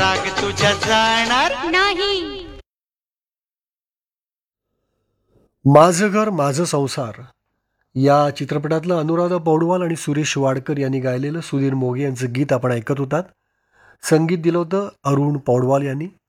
राग तुझ्या जाणार नाही. माझं घर माझं संसार या चित्रपटातलं अनुराधा पौडवाल आणि सुरेश वाडकर यांनी गायलेलं सुधीर मोघे यांचं गीत आपण ऐकत होतात. संगीत दिलं होतं अरुण पौडवाल यांनी.